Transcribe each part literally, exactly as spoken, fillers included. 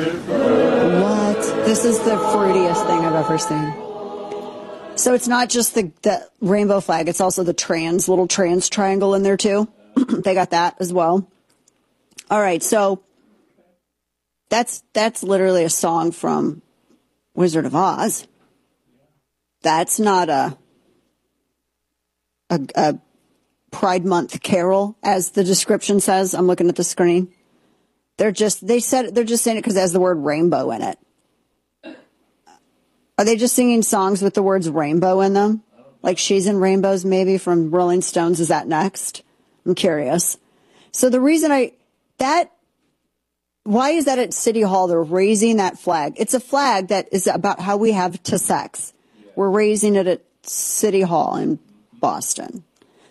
What? This is the fruitiest thing I've ever seen. So it's not just the, the rainbow flag, it's also the trans, little trans triangle in there too. They got that as well. All right, so that's that's literally a song from Wizard of Oz. That's not a a, a Pride Month carol, as the description says. I'm looking at the screen. They're just they said they're just saying it because it has the word rainbow in it. Are they just singing songs with the words rainbow in them? Like She's in Rainbows, maybe, from Rolling Stones? Is that next? I'm curious. So the reason I, that, why is that at City Hall? They're raising that flag. It's a flag that is about how we have to sex. We're raising it at City Hall in Boston.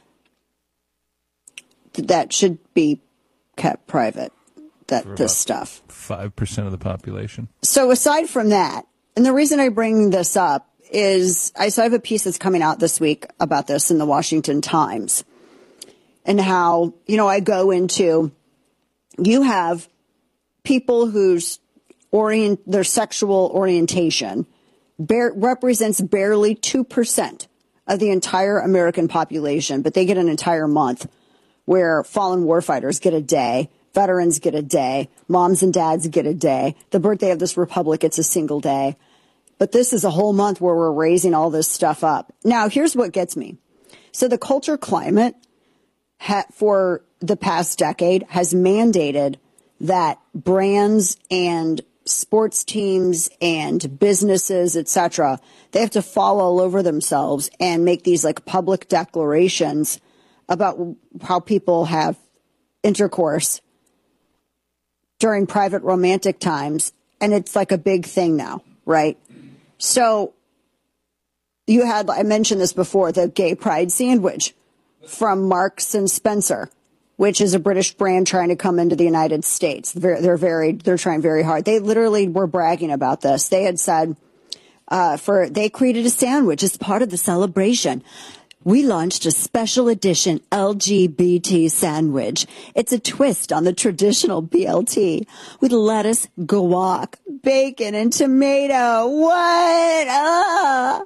That should be kept private, that this stuff. five percent of the population. So aside from that, and the reason I bring this up is I, so I have a piece that's coming out this week about this in the Washington Times, and how, you know, I go into, you have people whose orient, their sexual orientation bear, represents barely two percent of the entire American population, but they get an entire month where fallen warfighters get a day, veterans get a day, moms and dads get a day. The birthday of this republic, it's a single day. But this is a whole month where we're raising all this stuff up. Now, here's what gets me. So the culture climate ha- for the past decade has mandated that brands and sports teams and businesses, et cetera, they have to fall all over themselves and make these like public declarations about how people have intercourse during private romantic times. And it's like a big thing now, right? So you had, I mentioned this before, the gay pride sandwich from Marks and Spencer, which is a British brand trying to come into the United States. They're, they're very, they're trying very hard. They literally were bragging about this. They had said, uh, for, they created a sandwich as part of the celebration. We launched a special edition L G B T sandwich. It's a twist on the traditional B L T with lettuce, guac, bacon, and tomato. What? Ah.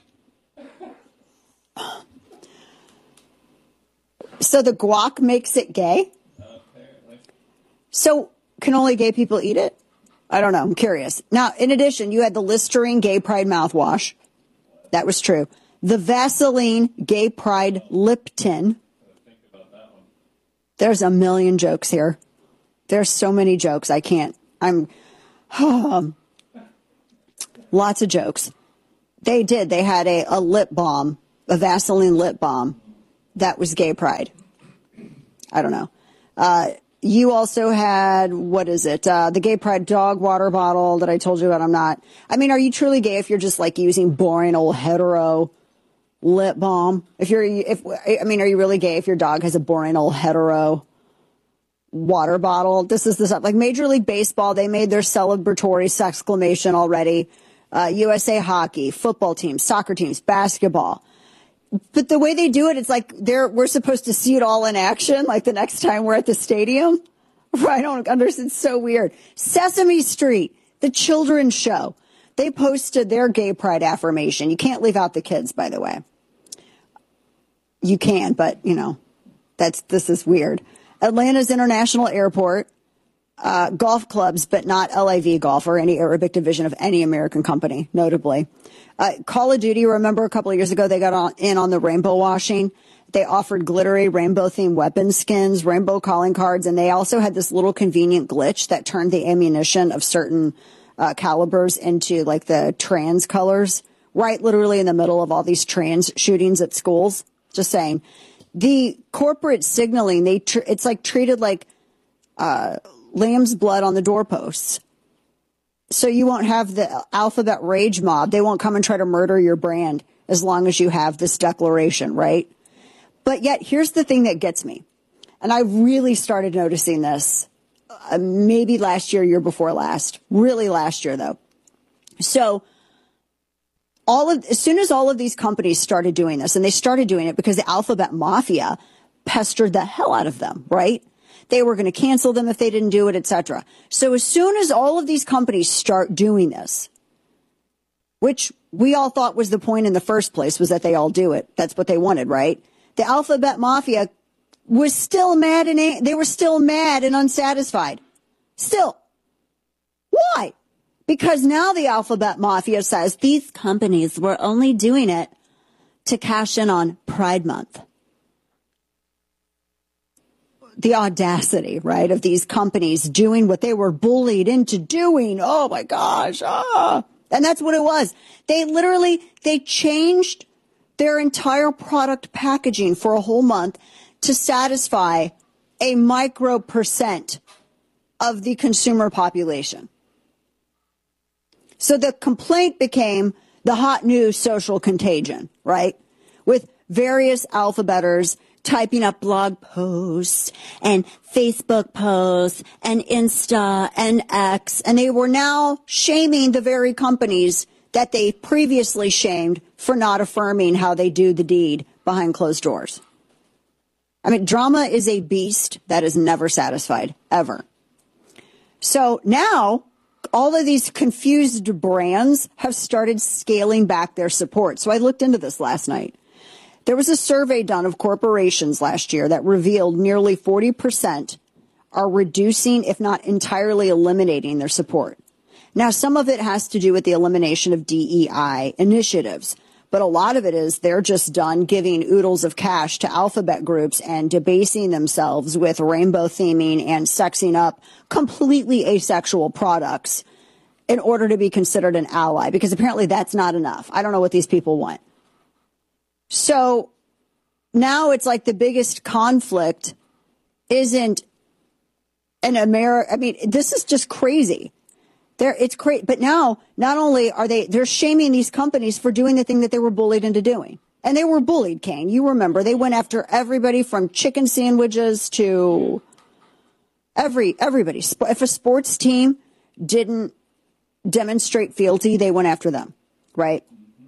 So the guac makes it gay? So can only gay people eat it? I don't know. I'm curious. Now, in addition, you had the Listerine Gay Pride mouthwash. That was true. The Vaseline Gay Pride lip tint. There's a million jokes here. There's so many jokes. I can't. I'm. Oh, lots of jokes. They did. They had a, a lip balm, a Vaseline lip balm that was Gay Pride. I don't know. Uh, you also had, what is it? Uh, the Gay Pride dog water bottle that I told you about. I'm not. I mean, are you truly gay if you're just like using boring old hetero lip balm? If you're, if I mean, are you really gay if your dog has a boring old hetero water bottle? This is the stuff. Like Major League Baseball, they made their celebratory sexclamation already. Uh, U S A Hockey, football teams, soccer teams, basketball. But the way they do it, it's like they're we're supposed to see it all in action. Like the next time we're at the stadium, I don't understand. It's so weird. Sesame Street, the children's show, they posted their gay pride affirmation. You can't leave out the kids, by the way. You can, but, you know, that's this is weird. Atlanta's International Airport, uh, golf clubs, but not L I V Golf or any Arabic division of any American company, notably. Uh, Call of Duty, remember a couple of years ago, they got on, in on the rainbow washing. They offered glittery rainbow-themed weapon skins, rainbow calling cards, and they also had this little convenient glitch that turned the ammunition of certain uh, calibers into, like, the trans colors, right literally in the middle of all these trans shootings at schools. Just saying. The corporate signaling, they tr- it's like treated like uh, lamb's blood on the doorposts. So you won't have the alphabet rage mob. They won't come and try to murder your brand as long as you have this declaration, right? But yet, here's the thing that gets me. And I really started noticing this uh, maybe last year, year before last. Really last year, though. So all of as soon as all of these companies started doing this, and they started doing it because the alphabet mafia pestered the hell out of them, right? They were going to cancel them if they didn't do it, et cetera. So as soon as all of these companies start doing this, which we all thought was the point in the first place, was that they all do it. That's what they wanted, right? The Alphabet Mafia was still mad and they were still mad and unsatisfied. Still. Why? Because now the Alphabet Mafia says these companies were only doing it to cash in on Pride Month. The audacity, right, of these companies doing what they were bullied into doing. Oh, my gosh. Ah. And that's what it was. They literally, they changed their entire product packaging for a whole month to satisfy a micro percent of the consumer population. So the complaint became the hot new social contagion, right? With various alphabeters typing up blog posts and Facebook posts and Insta and X. And they were now shaming the very companies that they previously shamed for not affirming how they do the deed behind closed doors. I mean, drama is a beast that is never satisfied, ever. So now all of these confused brands have started scaling back their support. So I looked into this last night. There was a survey done of corporations last year that revealed nearly forty percent are reducing, if not entirely eliminating, their support. Now, some of it has to do with the elimination of D E I initiatives, but a lot of it is they're just done giving oodles of cash to alphabet groups and debasing themselves with rainbow theming and sexing up completely asexual products in order to be considered an ally, because apparently that's not enough. I don't know what these people want. So now it's like the biggest conflict isn't an America. I mean, this is just crazy. There, it's crazy. But now, not only are they, they're shaming these companies for doing the thing that they were bullied into doing. And they were bullied, Kane. You remember, they went after everybody from chicken sandwiches to every, everybody. If a sports team didn't demonstrate fealty, they went after them, right?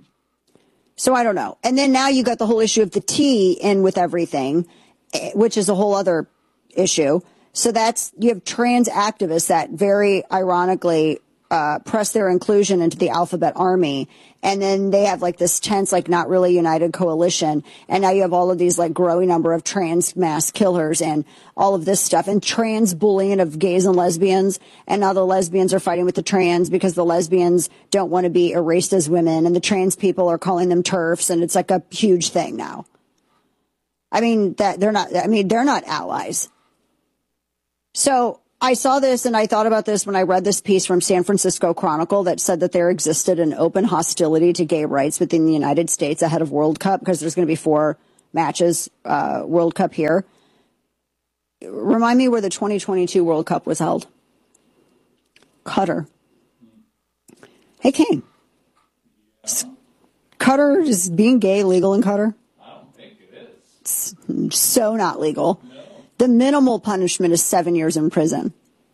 So I don't know. And then now you got the whole issue of the T in with everything, which is a whole other issue. So that's, you have trans activists that very ironically uh, press their inclusion into the alphabet army. And then they have like this tense, like not really united coalition. And now you have all of these like growing number of trans mass killers and all of this stuff and trans bullying of gays and lesbians. And now the lesbians are fighting with the trans because the lesbians don't want to be erased as women. And the trans people are calling them TERFs. And it's like a huge thing now. I mean, that they're not, I mean, they're not allies. So I saw this and I thought about this when I read this piece from San Francisco Chronicle that said that there existed an open hostility to gay rights within the United States ahead of World Cup because there's going to be four matches, uh, World Cup here. Remind me where the twenty twenty-two World Cup was held. Qatar. Hey, Kane. Is Qatar, is being gay legal in Qatar? I don't think it is. It's so not legal. No. The minimal punishment is seven years in prison.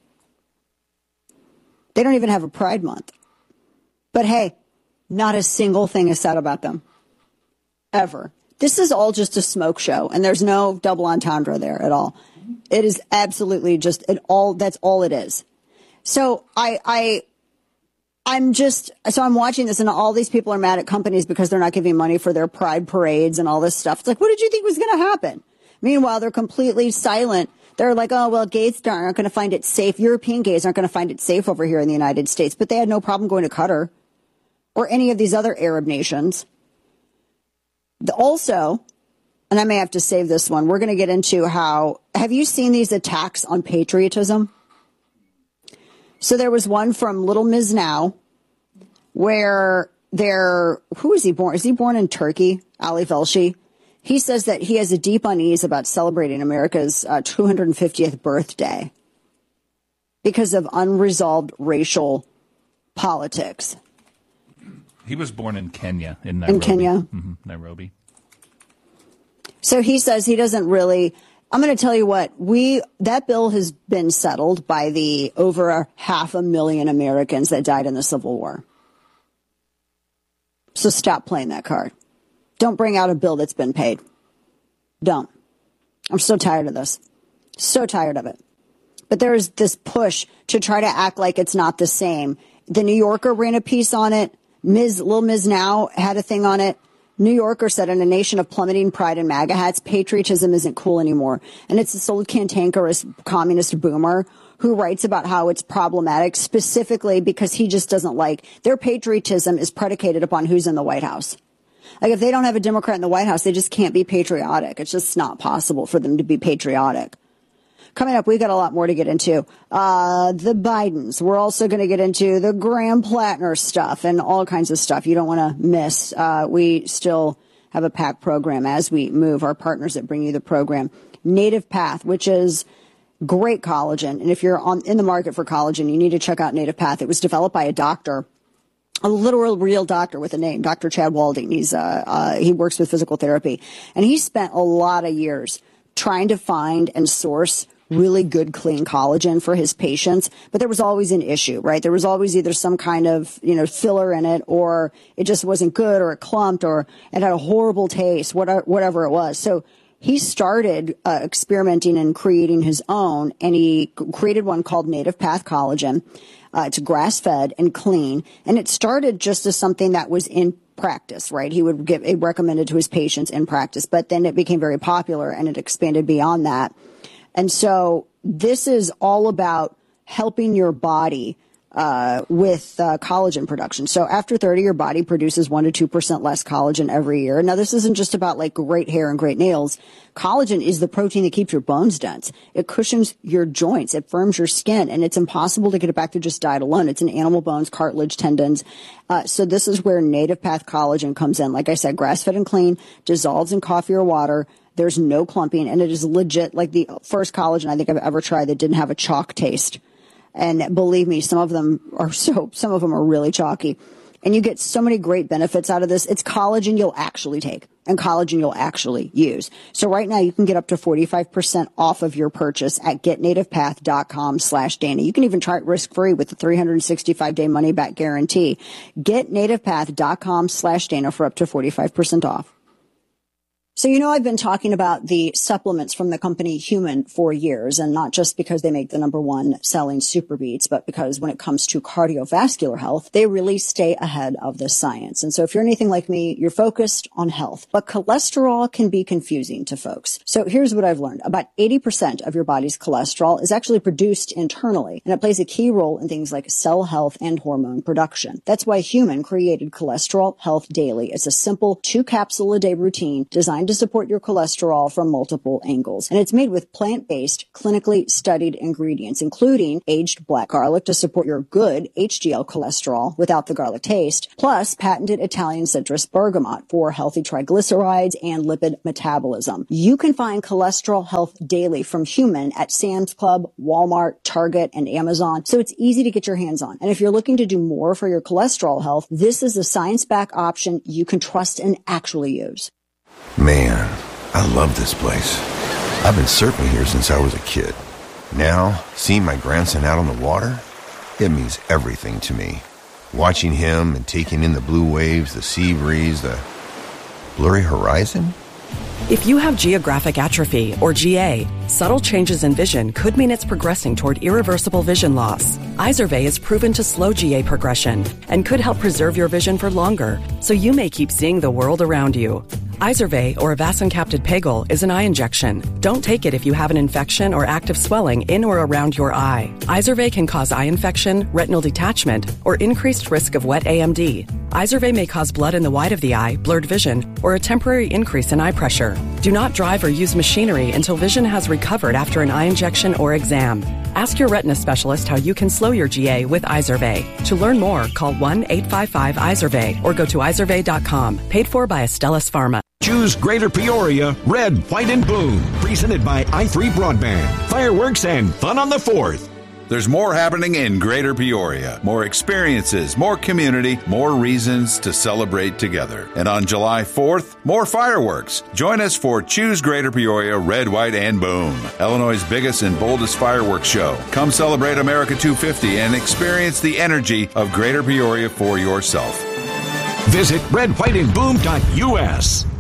They don't even have a Pride Month. But hey, not a single thing is said about them. Ever. This is all just a smoke show, and there's no double entendre there at all. It is absolutely just it all. That's all it is. So I, I, I'm just so I'm watching this, and all these people are mad at companies because they're not giving money for their Pride parades and all this stuff. It's like, what did you think was going to happen? Meanwhile, they're completely silent. They're like, oh, well, gays aren't going to find it safe. European gays aren't going to find it safe over here in the United States. But they had no problem going to Qatar or any of these other Arab nations. The, also, and I may have to save this one, we're going to get into how, have you seen these attacks on patriotism? So there was one from Little Miz Now where they're, who is he born? Is he born in Turkey? Ali Velshi. He says that he has a deep unease about celebrating America's uh, two hundred fiftieth birthday because of unresolved racial politics. He was born in Kenya, in Nairobi. In Kenya. Mm-hmm, Nairobi. So he says he doesn't really, I'm going to tell you what, we, that bill has been settled by the over a half a million Americans that died in the Civil War. So stop playing that card. Don't bring out a bill that's been paid. Don't. I'm so tired of this. So tired of it. But there's this push to try to act like it's not the same. The New Yorker ran a piece on it. Miz Lil Miz Now had a thing on it. New Yorker said, in a nation of plummeting pride and MAGA hats, patriotism isn't cool anymore. And it's this old cantankerous communist boomer who writes about how it's problematic specifically because he just doesn't like their patriotism is predicated upon who's in the White House. Like if they don't have a Democrat in the White House, they just can't be patriotic. It's just not possible for them to be patriotic. Coming up, we got a lot more to get into. Uh, the Bidens. We're also going to get into the Graham Plattner stuff and all kinds of stuff you don't want to miss. Uh, we still have a packed program as we move. Our partners that bring you the program. Native Path, which is great collagen. And if you're on in the market for collagen, you need to check out Native Path. It was developed by a doctor, a literal real doctor with a name, Doctor Chad Walding. He's uh, uh, he works with physical therapy. And he spent a lot of years trying to find and source really good, clean collagen for his patients. But there was always an issue, right? There was always either some kind of, you know, filler in it, or it just wasn't good, or it clumped, or it had a horrible taste, whatever, whatever it was. So he started uh, experimenting and creating his own, and he created one called Native Path Collagen. Uh, it's grass-fed and clean, and it started just as something that was in practice, right? He would give, it recommended to his patients in practice, but then it became very popular and it expanded beyond that. And so this is all about helping your body uh, with uh, collagen production. So after thirty, your body produces one to two percent less collagen every year. Now, this isn't just about like great hair and great nails. Collagen is the protein that keeps your bones dense. It cushions your joints. It firms your skin. And it's impossible to get it back to just diet alone. It's in animal bones, cartilage, tendons. Uh, so this is where Native Path Collagen comes in. Like I said, grass-fed and clean, dissolves in coffee or water. There's no clumping, and it is legit like the first collagen I think I've ever tried that didn't have a chalk taste. And believe me, some of them are so, some of them are really chalky. And you get so many great benefits out of this. It's collagen you'll actually take and collagen you'll actually use. So right now you can get up to forty-five percent off of your purchase at getnativepath.com slash Dana. You can even try it risk-free with the three hundred sixty-five day money-back guarantee. Getnativepath.com slash Dana for up to forty-five percent off. So, you know, I've been talking about the supplements from the company Human for years, and not just because they make the number one selling Super Beats, but because when it comes to cardiovascular health, they really stay ahead of the science. And so if you're anything like me, you're focused on health, but cholesterol can be confusing to folks. So here's what I've learned. About eighty percent of your body's cholesterol is actually produced internally, and it plays a key role in things like cell health and hormone production. That's why Human created Cholesterol Health Daily. It's a simple two capsule a day routine designed to support your cholesterol from multiple angles. And it's made with plant-based, clinically studied ingredients, including aged black garlic to support your good H D L cholesterol without the garlic taste, plus patented Italian citrus bergamot for healthy triglycerides and lipid metabolism. You can find Cholesterol Health Daily from Human at Sam's Club, Walmart, Target, and Amazon, so it's easy to get your hands on. And if you're looking to do more for your cholesterol health, this is a science-backed option you can trust and actually use. Man, I love this place. I've been surfing here since I was a kid. Now, seeing my grandson out on the water, it means everything to me. Watching him and taking in the blue waves, the sea breeze, the blurry horizon. If you have geographic atrophy, or G A, subtle changes in vision could mean it's progressing toward irreversible vision loss. Izervay is proven to slow G A progression and could help preserve your vision for longer, so you may keep seeing the world around you. Izervay, or avacincaptad pegol, is an eye injection. Don't take it if you have an infection or active swelling in or around your eye. Izervay can cause eye infection, retinal detachment, or increased risk of wet A M D. Izervay may cause blood in the white of the eye, blurred vision, or a temporary increase in eye pressure. Do not drive or use machinery until vision has recovered after an eye injection or exam. Ask your retina specialist how you can slow your G A with Izervay. To learn more, call one eight five five Izervay or go to izervay dot com. Paid for by Astellas Pharma. Choose Greater Peoria, Red, White, and Boom. Presented by i three Broadband. Fireworks and fun on the fourth. There's more happening in Greater Peoria. More experiences, more community, more reasons to celebrate together. And on July fourth, more fireworks. Join us for Choose Greater Peoria, Red, White, and Boom. Illinois' biggest and boldest fireworks show. Come celebrate America two fifty and experience the energy of Greater Peoria for yourself. Visit red white and boom dot U S.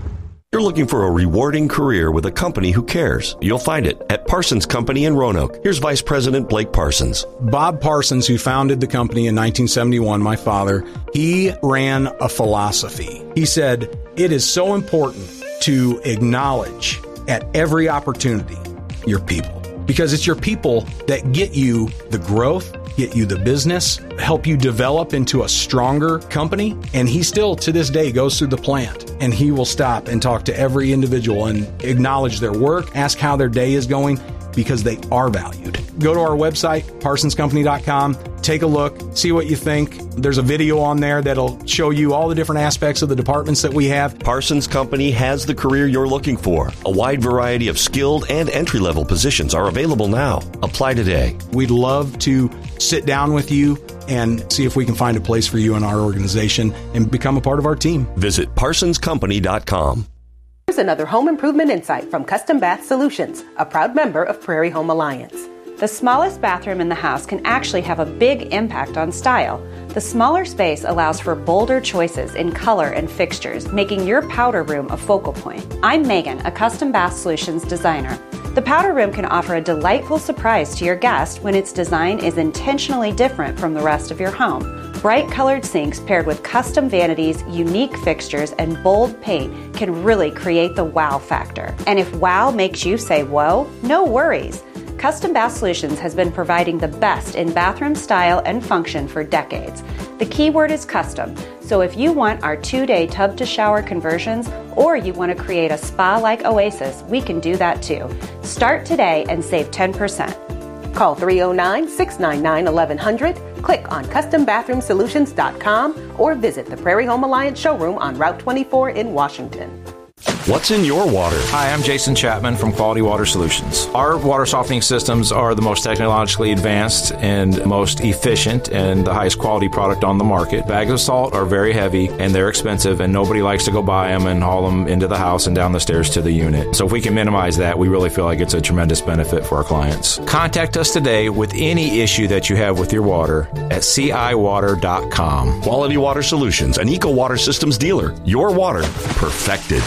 You're looking for a rewarding career with a company who cares. You'll find it at Parsons Company in Roanoke. Here's Vice President Blake Parsons. Bob Parsons, who founded the company in nineteen seventy-one, my father, he ran a philosophy. He said, it is so important to acknowledge at every opportunity your people, because it's your people that get you the growth, get you the business, help you develop into a stronger company. And he still, to this day, goes through the plant and he will stop and talk to every individual and acknowledge their work, ask how their day is going, because they are valued. Go to our website, parsons company dot com, take a look, see what you think. There's a video on there that'll show you all the different aspects of the departments that we have. Parsons Company has the career you're looking for. A wide variety of skilled and entry-level positions are available now. Apply today. We'd love to sit down with you and see if we can find a place for you in our organization and become a part of our team. Visit parsons company dot com. Here's another home improvement insight from Custom Bath Solutions, a proud member of Prairie Home Alliance. The smallest bathroom in the house can actually have a big impact on style. The smaller space allows for bolder choices in color and fixtures, making your powder room a focal point. I'm Megan, a Custom Bath Solutions designer. The powder room can offer a delightful surprise to your guest when its design is intentionally different from the rest of your home. Bright colored sinks paired with custom vanities, unique fixtures, and bold paint can really create the wow factor. And if wow makes you say whoa, no worries. Custom Bath Solutions has been providing the best in bathroom style and function for decades. The key word is custom, so if you want our two-day tub-to-shower conversions or you want to create a spa-like oasis, we can do that too. Start today and save ten percent. Call three oh nine, six nine nine, eleven hundred, click on custom bathroom solutions dot com, or visit the Prairie Home Alliance showroom on Route twenty-four in Washington. What's in your water? Hi, I'm Jason Chapman from Quality Water Solutions. Our water softening systems are the most technologically advanced and most efficient and the highest quality product on the market. Bags of salt are very heavy and they're expensive, and nobody likes to go buy them and haul them into the house and down the stairs to the unit. So if we can minimize that, we really feel like it's a tremendous benefit for our clients. Contact us today with any issue that you have with your water at C I water dot com. Quality Water Solutions, an Eco Water Systems dealer. Your water perfected.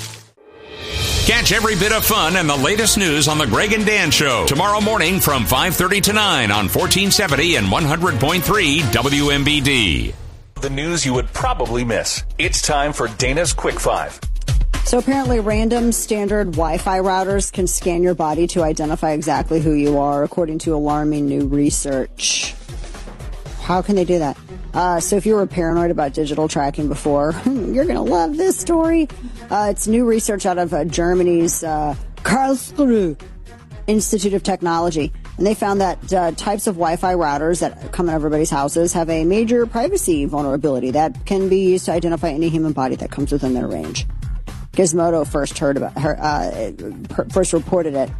Catch every bit of fun and the latest news on the Greg and Dan Show tomorrow morning from five thirty to nine on fourteen seventy and one hundred point three W M B D. The news you would probably miss. It's time for Dana's Quick Five. So apparently random standard Wi-Fi routers can scan your body to identify exactly who you are, according to alarming new research. How can they do that? Uh, so if you were paranoid about digital tracking before, you're going to love this story. Uh, it's new research out of uh, Germany's uh, Karlsruhe Institute of Technology. And they found that uh, types of Wi-Fi routers that come in everybody's houses have a major privacy vulnerability that can be used to identify any human body that comes within their range. Gizmodo first heard about her, uh, first reported it